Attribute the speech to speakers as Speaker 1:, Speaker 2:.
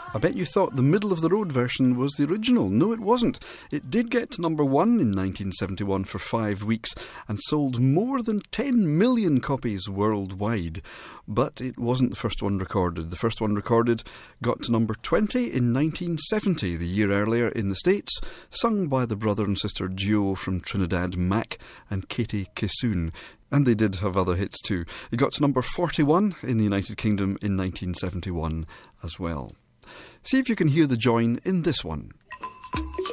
Speaker 1: I bet you thought the middle-of-the-road version was the original. No, it wasn't. It did get to number 1 in 1971 for 5 weeks and sold more than 10 million copies worldwide. But it wasn't the first one recorded. The first one recorded got to number 20 in 1970, the year earlier in the States, sung by the brother and sister duo from Trinidad, Mac and Katie Kissoon. And they did have other hits too. It got to number 41 in the United Kingdom in 1971 as well. See if you can hear the join in this one.